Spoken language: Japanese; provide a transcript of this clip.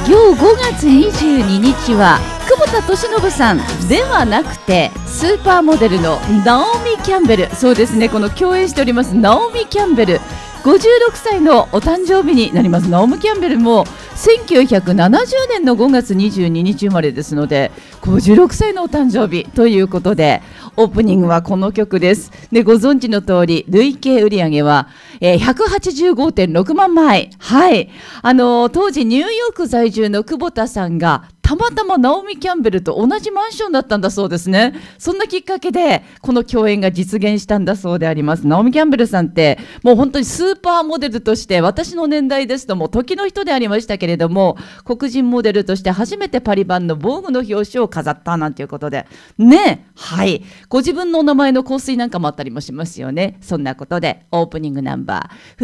今日5月22日は久保田利伸さんではなくてスーパーモデルのナオミ・キャンベル、そうですね、この共演しておりますナオミ・キャンベル56歳のお誕生日になります。ナオミ・キャンベルも1970年の5月22日生まれですので56歳のお誕生日ということで、オープニングはこの曲です。で、ご存知の通り累計売上は、185.6万枚。はい、当時ニューヨーク在住の久保田さんがたまたまナオミ・キャンベルと同じマンションだったんだそうですね。そんなきっかけでこの共演が実現したんだそうであります。ナオミ・キャンベルさんってもう本当にスーパーモデルとして、私の年代ですともう時の人でありましたけれども、黒人モデルとして初めてパリ版の防具の表紙を飾ったなんていうことでね。はい、ご自分のお名前の香水なんかもあったりもしますよね。そんなことでオープニングナンバー